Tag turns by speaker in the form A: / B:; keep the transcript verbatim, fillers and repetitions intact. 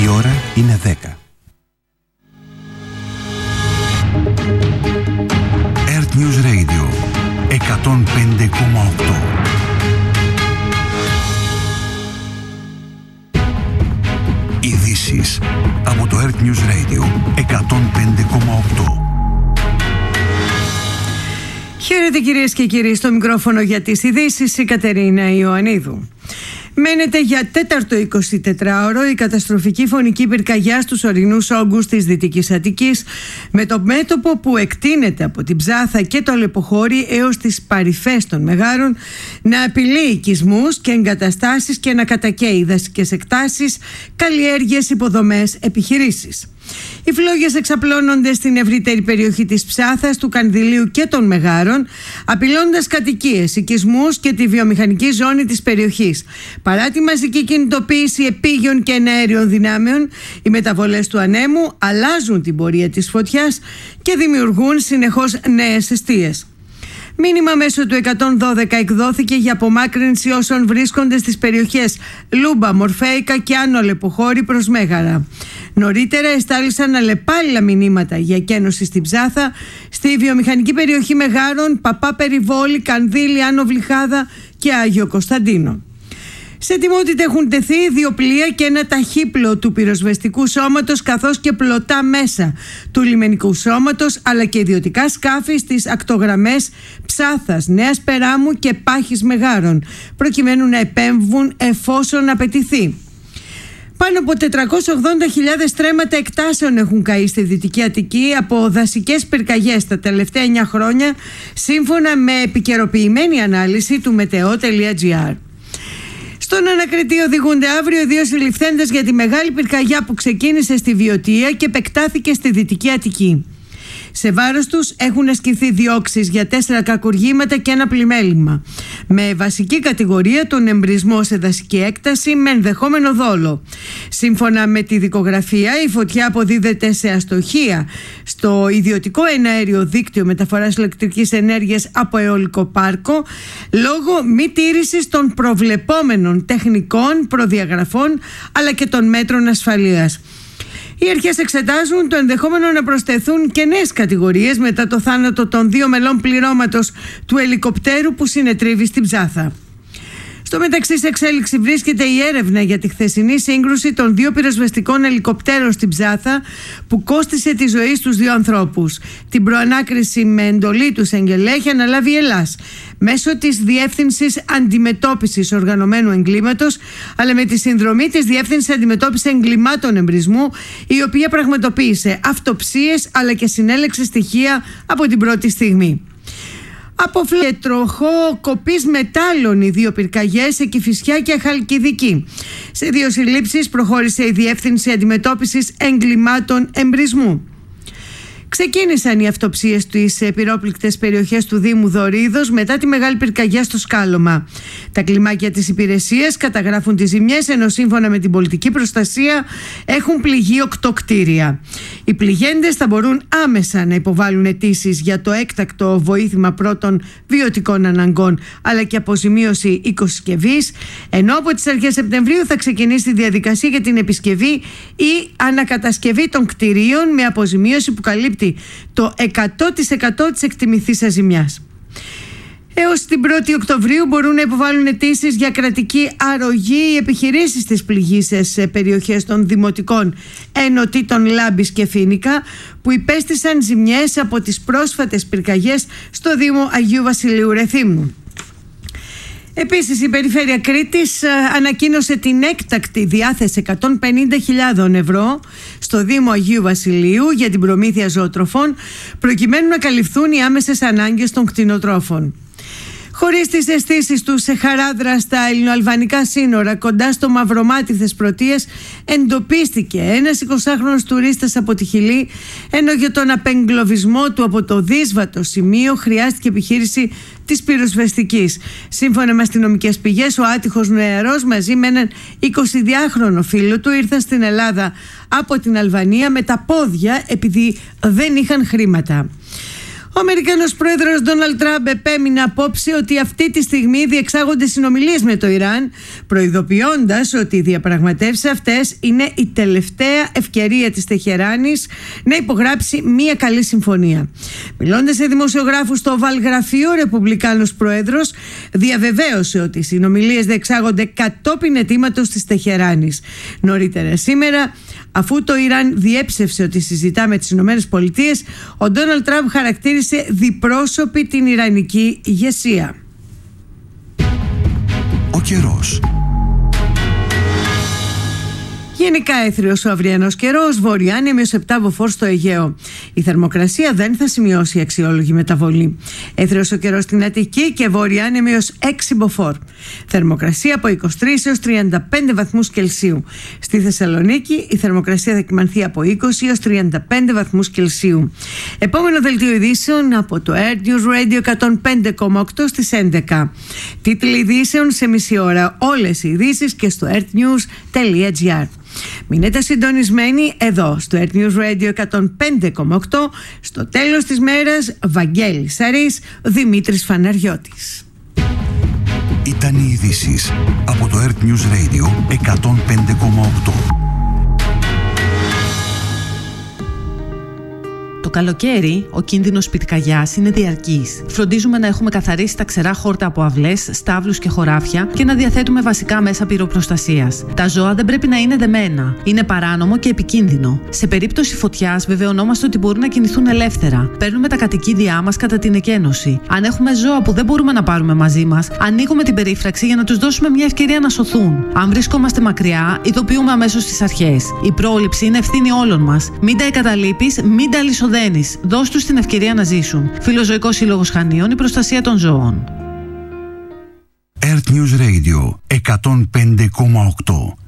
A: Η ώρα είναι δέκα. Earth News Radio εκατόν πέντε κόμμα οκτώ. Ειδήσεις από το Earth News Radio εκατόν πέντε κόμμα οκτώ.
B: Χαίρετε κυρίες και κύριοι, στο μικρόφωνο για τις ειδήσεις η Κατερίνα Ιωαννίδου. Μένεται για τέταρτο εικοσιτετράωρο η καταστροφική φωνική πυρκαγιά στους ορεινούς όγκους της Δυτικής Αττικής, με το μέτωπο που εκτείνεται από την Ψάθα και το Αλεποχώρι έως τις παρυφές των Μεγάρων να απειλεί οικισμούς και εγκαταστάσεις και να κατακαίει δασικές εκτάσεις, καλλιέργειες, υποδομές, επιχειρήσεις. Οι φλόγες εξαπλώνονται στην ευρύτερη περιοχή της Ψάθας, του Κανδυλίου και των Μεγάρων, απειλώντας κατοικίες, οικισμούς και τη βιομηχανική ζώνη της περιοχής. Παρά τη μαζική κινητοποίηση επίγειων και εναέριων δυνάμεων, οι μεταβολές του ανέμου αλλάζουν την πορεία της φωτιάς και δημιουργούν συνεχώς νέες εστίες. Μήνυμα μέσω του εκατόν δώδεκα εκδόθηκε για απομάκρυνση όσων βρίσκονται στις περιοχές Λούμπα, Μορφέικα και Άνω Αλεποχώρι προς Μέγαρα. Νωρίτερα εστάλησαν αλλεπάλληλα μηνύματα για εκένωση στην Ψάθα, στη βιομηχανική περιοχή Μεγάρων, Παπά Περιβόλη, Κανδύλη, Άνω Βλυχάδα και Άγιο Κωνσταντίνο. Σε ετοιμότητα έχουν τεθεί δύο πλοία και ένα ταχύπλο του πυροσβεστικού σώματος, καθώς και πλωτά μέσα του λιμενικού σώματος, αλλά και ιδιωτικά σκάφη στις ακτογραμμές Ψάθας, Νέας Περάμου και Πάχης Μεγάρων, προκειμένου να επέμβουν εφόσον απαιτηθεί. Πάνω από τετρακόσιες ογδόντα χιλιάδες στρέμματα εκτάσεων έχουν καεί στη Δυτική Αττική από δασικές πυρκαγιές τα τελευταία εννιά χρόνια, σύμφωνα με επικαιροποιημένη ανάλυση του μετεό τελεία τζι άρ. Στον ανακριτή οδηγούνται αύριο οι δύο συλληφθέντες για τη μεγάλη πυρκαγιά που ξεκίνησε στη Βιωτία και επεκτάθηκε στη Δυτική Αττική. Σε βάρος τους έχουν ασκηθεί διώξεις για τέσσερα κακουργήματα και ένα πλημέλημα, με βασική κατηγορία τον εμπρισμό σε δασική έκταση με ενδεχόμενο δόλο. Σύμφωνα με τη δικογραφία, η φωτιά αποδίδεται σε αστοχία στο ιδιωτικό εναέριο δίκτυο μεταφοράς ηλεκτρικής ενέργειας από αιωλικό πάρκο, λόγω μη τήρησης των προβλεπόμενων τεχνικών προδιαγραφών αλλά και των μέτρων ασφαλείας. Οι αρχές εξετάζουν το ενδεχόμενο να προσθεθούν και νέες κατηγορίες μετά το θάνατο των δύο μελών πληρώματος του ελικοπτέρου που συνετρίβει στην Ψάθα. Στο μεταξύ, σε εξέλιξη βρίσκεται η έρευνα για τη χθεσινή σύγκρουση των δύο πυροσβεστικών ελικοπτέρων στην Ψάθα που κόστισε τη ζωή στους δύο ανθρώπους. Την προανάκριση με εντολή του εισαγγελέα έχει αναλάβει η Ελλάς μέσω της Διεύθυνσης Αντιμετώπισης Οργανωμένου Εγκλήματος, αλλά με τη συνδρομή της Διεύθυνσης Αντιμετώπισης Εγκλημάτων Εμπρισμού, η οποία πραγματοποίησε αυτοψίες αλλά και συνέλεξε στοιχεία από την πρώτη στιγμή. Από και τροχό κοπής μετάλλων οι δύο πυρκαγιές σε Κηφισιά και Χαλκιδική. Σε δύο συλλήψεις προχώρησε η Διεύθυνση Αντιμετώπισης Εγκλημάτων Εμπρισμού. Ξεκίνησαν οι αυτοψίες στις πυρόπληκτες περιοχές του Δήμου Δωρίδος μετά τη μεγάλη πυρκαγιά στο Σκάλωμα. Τα κλιμάκια της υπηρεσίας καταγράφουν τις ζημιές, ενώ σύμφωνα με την πολιτική προστασία έχουν πληγεί οκτώ κτίρια. Οι πληγέντες θα μπορούν άμεσα να υποβάλουν αιτήσεις για το έκτακτο βοήθημα πρώτων βιωτικών αναγκών αλλά και αποζημίωση οικοσκευής, ενώ από τις αρχές Σεπτεμβρίου θα ξεκινήσει η διαδικασία για την επισκευή ή ανακατασκευή των κτιρίων με αποζημίωση που καλύπτει το εκατό τοις εκατό της εκτιμηθήσας ζημιάς. Έως την πρώτη Οκτωβρίου μπορούν να υποβάλουν αιτήσεις για κρατική αρρωγή οι επιχειρήσεις στις πληγήσεις περιοχές των δημοτικών ενωτήτων Λάμπης και Φοίνικα που υπέστησαν ζημιές από τις πρόσφατες πυρκαγιές στο Δήμο Αγίου Βασιλείου Ρεθύμνου. Επίσης, η Περιφέρεια Κρήτης ανακοίνωσε την έκτακτη διάθεση εκατόν πενήντα χιλιάδες ευρώ στο Δήμο Αγίου Βασιλείου για την προμήθεια ζωοτροφών, προκειμένου να καλυφθούν οι άμεσες ανάγκες των κτηνοτρόφων. Χωρίς τις αισθήσεις του, σε Χαράδρα στα ελληνοαλβανικά σύνορα κοντά στο Μαυρομάτι Θεσπρωτείας εντοπίστηκε ένας εικοσάχρονος τουρίστας από τη Χιλή, ενώ για τον απεγκλωβισμό του από το δύσβατο σημείο χρειάστηκε επιχείρηση της πυροσβεστικής. Σύμφωνα με αστυνομικές πηγές, ο άτυχος νεαρός μαζί με έναν εικοσιδυάχρονο φίλο του ήρθαν στην Ελλάδα από την Αλβανία με τα πόδια επειδή δεν είχαν χρήματα. Ο Αμερικανός πρόεδρος Ντόναλντ Τραμπ επέμεινε απόψε ότι αυτή τη στιγμή διεξάγονται συνομιλίες με το Ιράν, προειδοποιώντας ότι οι διαπραγματεύσεις αυτές είναι η τελευταία ευκαιρία της Τεχεράνης να υπογράψει μια καλή συμφωνία. Μιλώντας σε δημοσιογράφους στο Οβάλ Γραφείο, ο Ρεπουμπλικάνος πρόεδρος διαβεβαίωσε ότι οι συνομιλίες διεξάγονται κατόπιν αιτήματος της Τεχεράνης. Νωρίτερα σήμερα, αφού το Ιράν διέψευσε ότι συζητά με τις Ηνωμένες Πολιτείες, ο Ντόναλντ Τραμπ χαρακτήρισε διπρόσωπη την ιρανική ηγεσία.
A: Ο καιρός.
B: Γενικά έθριος ο αυριανός καιρός, βορειάνεμιος επτά μποφόρ στο Αιγαίο. Η θερμοκρασία δεν θα σημειώσει αξιόλογη μεταβολή. Έθριος ο καιρός στην Αττική και βορειάνεμιος έξι μποφόρ. Θερμοκρασία από είκοσι τρεις έως τριάντα πέντε βαθμούς Κελσίου. Στη Θεσσαλονίκη η θερμοκρασία θα κυμανθεί από είκοσι έως τριάντα πέντε βαθμούς Κελσίου. Επόμενο δελτίο ειδήσεων από το Earth News Radio εκατόν πέντε κόμμα οκτώ στις έντεκα. Τίτλοι ειδήσεων σε μισή ώρα. Όλες οι ειδήσεις και στο earthnews.gr. Μείνετε συντονισμένοι εδώ στο Earth News Radio εκατόν πέντε κόμμα οκτώ. Στο τέλος της μέρας, Βαγγέλης Σαρής, Δημήτρης Φαναριώτης.
A: Ήταν οι ειδήσεις από το Earth News Radio εκατόν πέντε κόμμα οκτώ.
C: Το καλοκαίρι, ο κίνδυνος πυρκαγιάς είναι διαρκής. Φροντίζουμε να έχουμε καθαρίσει τα ξερά χόρτα από αυλές, στάβλους και χωράφια και να διαθέτουμε βασικά μέσα πυροπροστασίας. Τα ζώα δεν πρέπει να είναι δεμένα. Είναι παράνομο και επικίνδυνο. Σε περίπτωση φωτιάς, βεβαιωνόμαστε ότι μπορούν να κινηθούν ελεύθερα. Παίρνουμε τα κατοικίδια μας κατά την εκένωση. Αν έχουμε ζώα που δεν μπορούμε να πάρουμε μαζί μας, ανοίγουμε την περίφραξη για να τους δώσουμε μια ευκαιρία να σωθούν. Αν βρισκόμαστε μακριά, ειδοποιούμε αμέσως τις αρχές. Η πρόληψη είναι ευθύνη όλων μας. Μην τα εγκαταλείπεις, μην τα αλυσοδένεις. Δώσ' τους την ευκαιρία να ζήσουν. Φιλοζωικός Σύλλογος Χανίων, η προστασία των ζώων.
A: Earth News Radio εκατόν πέντε κόμμα οκτώ.